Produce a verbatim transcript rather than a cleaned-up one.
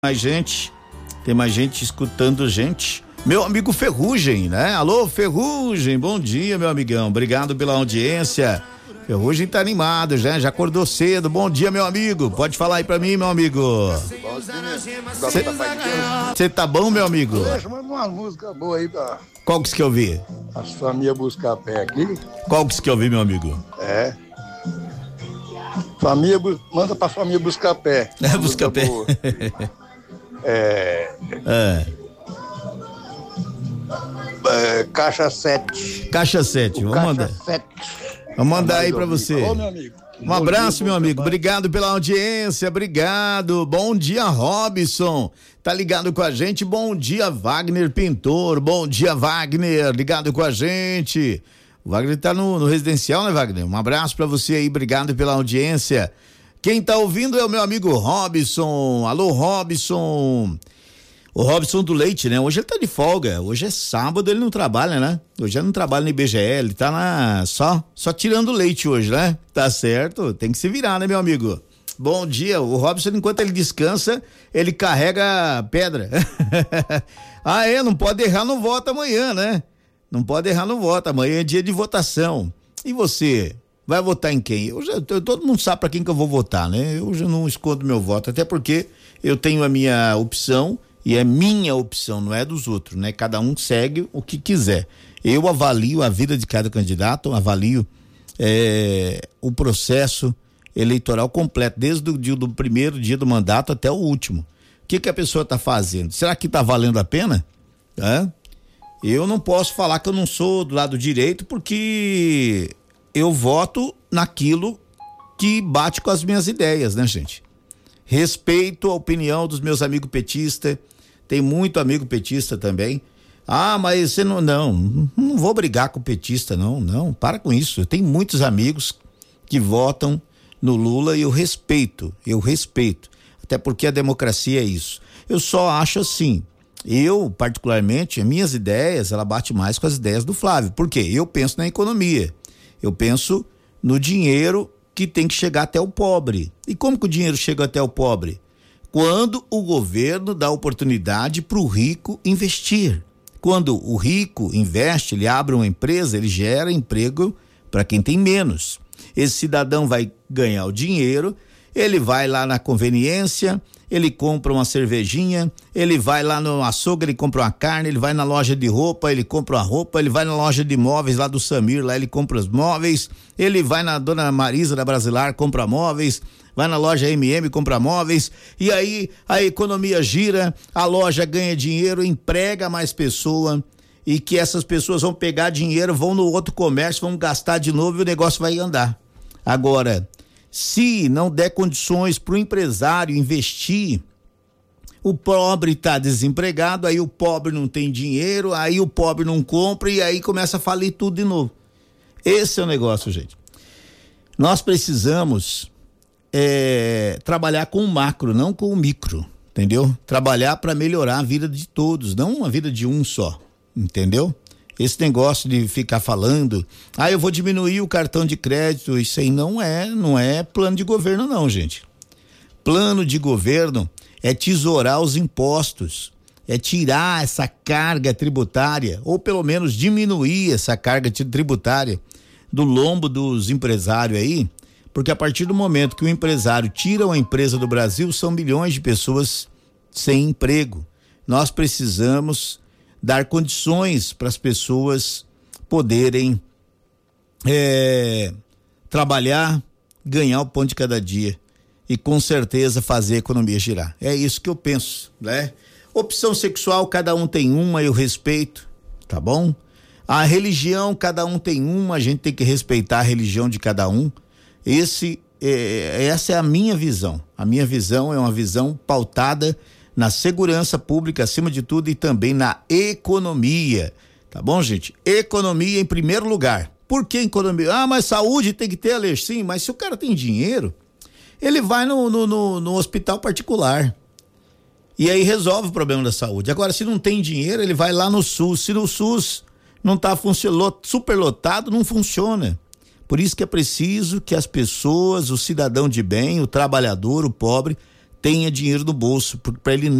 mais gente, tem mais gente escutando gente. Meu amigo Ferrugem, né? Alô, Ferrugem, bom dia, meu amigão. Obrigado pela audiência. Ferrugem tá animado já, já acordou cedo. Bom dia, meu amigo. Pode falar aí pra mim, meu amigo. Você tá bom, meu amigo? Deixa, manda uma música boa aí pra... Qual que você quer ouvir? As famílias buscar pé aqui. Qual que você quer ouvir, meu amigo? É. Família, manda pra família buscar pé. É, buscar pé. É... É. É, caixa sete. Caixa sete, vamos mandar. sete. Vamos mandar aí pra você. Ô, meu amigo. Um abraço, meu amigo. Obrigado pela audiência, obrigado. Bom dia, Robson. Tá ligado com a gente? Bom dia, Wagner Pintor. Bom dia, Wagner. Ligado com a gente. O Wagner tá no, no residencial, né, Wagner? Um abraço pra você aí, obrigado pela audiência. Quem tá ouvindo é o meu amigo Robson. Alô, Robson. O Robson do Leite, né? Hoje ele tá de folga. Hoje é sábado, ele não trabalha, né? Hoje ele não trabalha no I B G E, ele tá na, só, só tirando leite hoje, né? Tá certo? Tem que se virar, né, meu amigo? Bom dia. O Robson, enquanto ele descansa, ele carrega pedra. Ah, é? Não pode errar no voto amanhã, né? Não pode errar no voto. Amanhã é dia de votação. E você? Vai votar em quem? Eu já, todo mundo sabe para quem que eu vou votar, né? Eu já não escondo meu voto, até porque eu tenho a minha opção e é minha opção, não é dos outros, né? Cada um segue o que quiser. Eu avalio a vida de cada candidato, avalio é, o processo eleitoral completo, desde o dia do primeiro dia do mandato até o último. O que que a pessoa está fazendo? Será que está valendo a pena? É? Eu não posso falar que eu não sou do lado direito, porque eu voto naquilo que bate com as minhas ideias, né, gente? Respeito a opinião dos meus amigos petistas, tem muito amigo petista também. Ah, mas você não, não, não vou brigar com o petista, não, não, para com isso. Eu tenho muitos amigos que votam no Lula e eu respeito, eu respeito, até porque a democracia é isso. Eu só acho assim, eu particularmente, as minhas ideias, ela bate mais com as ideias do Flávio, porque eu penso na economia, eu penso no dinheiro que tem que chegar até o pobre. E como que o dinheiro chega até o pobre? Quando o governo dá oportunidade para o rico investir. Quando o rico investe, ele abre uma empresa, ele gera emprego para quem tem menos. Esse cidadão vai ganhar o dinheiro, ele vai lá na conveniência, ele compra uma cervejinha, ele vai lá no açougue, ele compra uma carne, ele vai na loja de roupa, ele compra uma roupa, ele vai na loja de móveis lá do Samir, lá ele compra os móveis, ele vai na Dona Marisa da Brasilar, compra móveis, vai na loja M M, compra móveis, e aí a economia gira, a loja ganha dinheiro, emprega mais pessoa, e que essas pessoas vão pegar dinheiro, vão no outro comércio, vão gastar de novo e o negócio vai andar. Agora, se não der condições para o empresário investir, o pobre está desempregado, aí o pobre não tem dinheiro, aí o pobre não compra e aí começa a falir tudo de novo. Esse é o negócio, gente. Nós precisamos é, trabalhar com o macro, não com o micro, entendeu? Trabalhar para melhorar a vida de todos, não a vida de um só, entendeu? Esse negócio de ficar falando, ah, eu vou diminuir o cartão de crédito, isso aí não é, não é plano de governo não, gente. Plano de governo é tesourar os impostos, é tirar essa carga tributária, ou pelo menos diminuir essa carga tributária do lombo dos empresários aí, porque a partir do momento que o empresário tira uma empresa do Brasil, são milhões de pessoas sem emprego. Nós precisamos dar condições para as pessoas poderem é, trabalhar, ganhar o pão de cada dia e com certeza fazer a economia girar. É isso que eu penso, né? Opção sexual, cada um tem uma, eu respeito, tá bom? A religião, cada um tem uma, a gente tem que respeitar a religião de cada um. Esse, é, essa é a minha visão. A minha visão é uma visão pautada na segurança pública acima de tudo e também na economia, tá bom, gente? Economia em primeiro lugar. Por que economia? Ah, mas saúde tem que ter, Alex, sim, mas se o cara tem dinheiro, ele vai no, no, no, no hospital particular e aí resolve o problema da saúde. Agora, se não tem dinheiro, ele vai lá no SUS. Se no SUS não tá funcionando, superlotado, não funciona. Por isso que é preciso que as pessoas, o cidadão de bem, o trabalhador, o pobre, tenha dinheiro no bolso, para ele